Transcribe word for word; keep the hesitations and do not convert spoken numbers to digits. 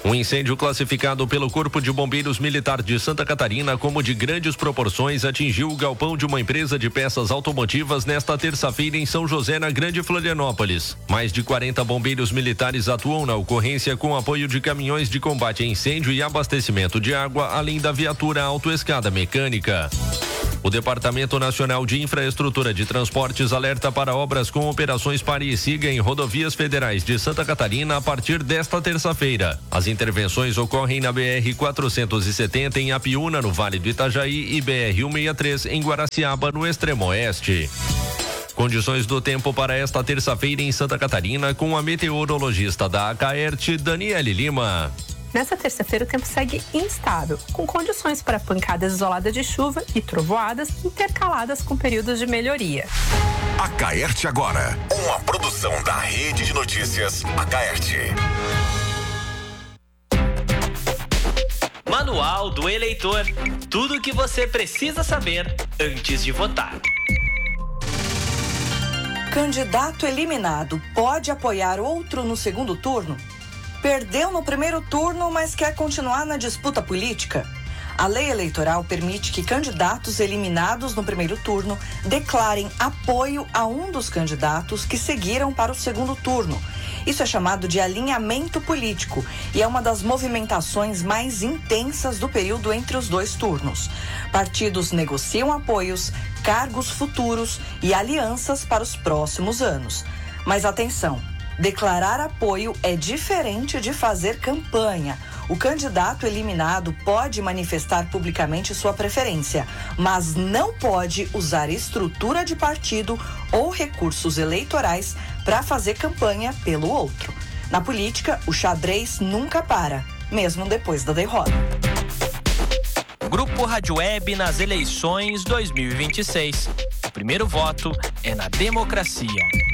Um incêndio classificado pelo Corpo de Bombeiros Militar de Santa Catarina como de grandes proporções atingiu o galpão de uma empresa de peças automotivas nesta terça-feira em São José, na Grande Florianópolis. Mais de quarenta bombeiros militares atuam na ocorrência com apoio de caminhões de combate a incêndio e abastecimento de água, além da viatura autoescada mecânica. O Departamento Nacional de Infraestrutura de Transportes alerta para obras com operações pare e siga em rodovias federais de Santa Catarina a partir desta terça-feira. As intervenções ocorrem na B R quatrocentos e setenta em Apiúna, no Vale do Itajaí, e B R cento e sessenta e três em Guaraciaba, no extremo oeste. Condições do tempo para esta terça-feira em Santa Catarina com a meteorologista da Acaerte, Daniele Lima. Nessa terça-feira, o tempo segue instável, com condições para pancadas isoladas de chuva e trovoadas intercaladas com períodos de melhoria. Acaerte agora, uma produção da Rede de Notícias Acaerte. Manual do Eleitor. Tudo o que você precisa saber antes de votar. Candidato eliminado pode apoiar outro no segundo turno? Perdeu no primeiro turno, mas quer continuar na disputa política? A lei eleitoral permite que candidatos eliminados no primeiro turno declarem apoio a um dos candidatos que seguiram para o segundo turno. Isso é chamado de alinhamento político e é uma das movimentações mais intensas do período entre os dois turnos. Partidos negociam apoios, cargos futuros e alianças para os próximos anos. Mas atenção! Declarar apoio é diferente de fazer campanha. O candidato eliminado pode manifestar publicamente sua preferência, mas não pode usar estrutura de partido ou recursos eleitorais para fazer campanha pelo outro. Na política, o xadrez nunca para, mesmo depois da derrota. Grupo Rádio Web nas eleições dois mil e vinte e seis. O primeiro voto é na democracia.